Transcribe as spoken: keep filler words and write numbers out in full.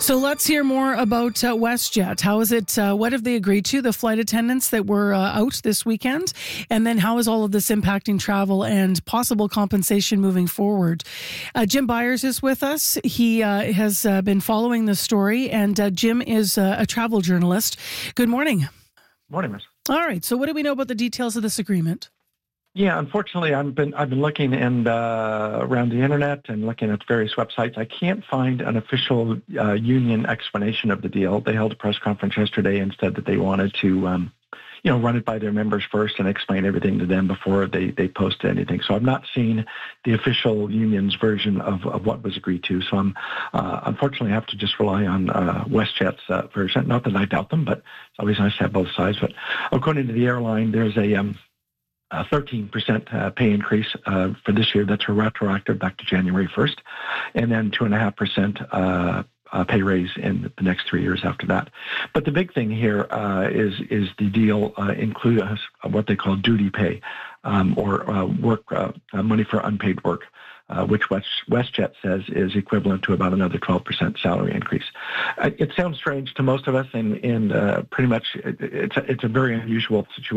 So let's hear more about uh, WestJet. How is it, uh, what have they agreed to, the flight attendants that were uh, out this weekend? And then how is all of this impacting travel and possible compensation moving forward? Uh, Jim Byers is with us. He uh, has uh, been following the story, and uh, Jim is uh, a travel journalist. Good morning. Morning, Miss. All right. So what do we know about the details of this agreement? Yeah, unfortunately, I've been I've been looking and uh, around the internet and looking at various websites. I can't find an official uh, union explanation of the deal. They held a press conference yesterday and said that they wanted to, um, you know, run it by their members first and explain everything to them before they they posted anything. So I've not seen the official union's version of, of what was agreed to. So I'm uh, unfortunately have to just rely on uh, WestJet's uh, version. Not that I doubt them, but it's always nice to have both sides. But according to the airline, there's a um, A thirteen percent uh, pay increase uh, for this year. That's retroactive back to January first. And then two point five percent uh, uh, pay raise in the next three years after that. But the big thing here uh, is is the deal uh, includes what they call duty pay um, or uh, work uh, money for unpaid work. Uh, which West, WestJet says is equivalent to about another twelve percent salary increase. Uh, it sounds strange to most of us, and, and uh, pretty much it, it's, a, it's a very unusual situation.